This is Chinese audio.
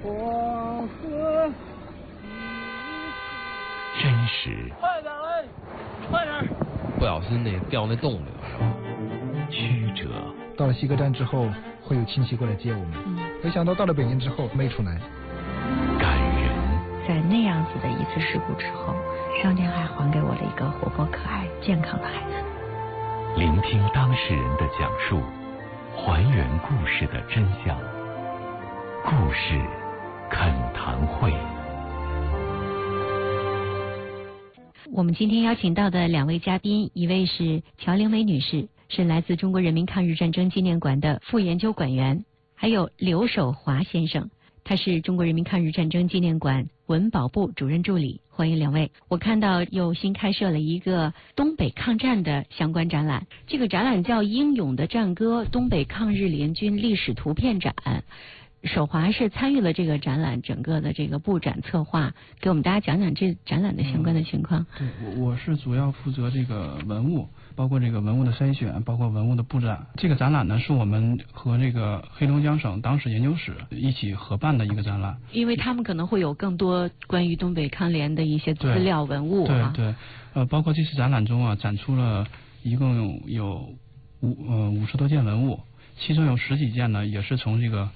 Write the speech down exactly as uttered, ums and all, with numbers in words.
黄河。 真实。 快点来，快点！ 不小心那掉那洞里了。 曲折。 到了西客站之后，会有亲戚过来接我们。嗯，没想到到了北京之后没出来。 感人。 在那样子的一次事故之后，上天还还给我了一个活泼可爱、健康的孩子。 聆听当事人的讲述，还原故事的真相。故事恳谈会。 我们今天邀请到的两位嘉宾，一位是乔玲梅女士，是来自中国人民抗日战争纪念馆的副研究馆员，还有刘守华先生，他是中国人民抗日战争纪念馆文保部主任助理。欢迎两位。我看到又新开设了一个东北抗战的相关展览，这个展览叫《英勇的战歌：东北抗日联军历史图片展》。守华是参与了这个展览整个的这个布展策划，给我们大家讲讲这展览的相关的情况。 嗯、对，我我是主要负责这个文物，包括这个文物的筛选，包括文物的布展。这个展览呢，是我们和这个黑龙江省党史研究室一起合办的一个展览。 因为他们可能会有更多关于东北抗联的一些资料文物啊。 对对，呃，包括这次展览中啊，展出了一共有五呃五十多件文物，其中有十几件呢，也是从这个